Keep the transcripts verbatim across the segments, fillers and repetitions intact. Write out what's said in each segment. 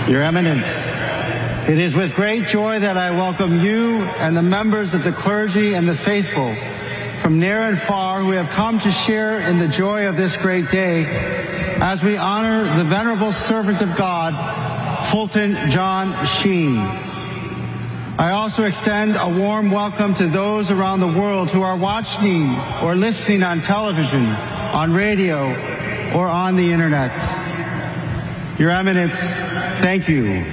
Your Eminence, it is with great joy that I welcome you and the members of the clergy and the faithful from near and far who have come to share in the joy of this great day as we honor the venerable servant of God, Fulton John Sheen. I also extend a warm welcome to those around the world who are watching or listening on television, on radio, or on the internet. Your Eminence, thank you.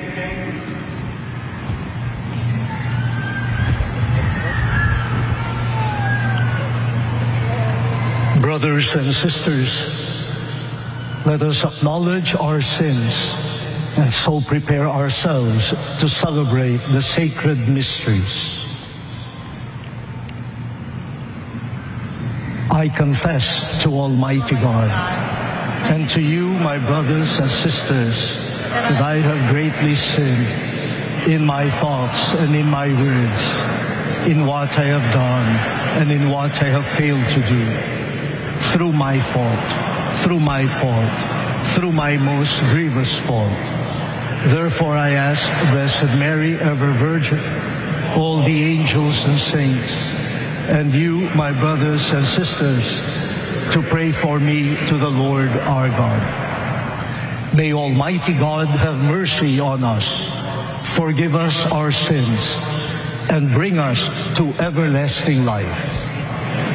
Brothers and sisters, let us acknowledge our sins and so prepare ourselves to celebrate the sacred mysteries. I confess to Almighty God and to you, my brothers and sisters, that I have greatly sinned in my thoughts and in my words, in what I have done and in what I have failed to do, through my fault, through my fault, through my most grievous fault. Therefore I ask Blessed Mary, ever Virgin, all the angels and saints, and you, my brothers and sisters, to pray for me to the Lord our God. May Almighty God have mercy on us, forgive us our sins, and bring us to everlasting life.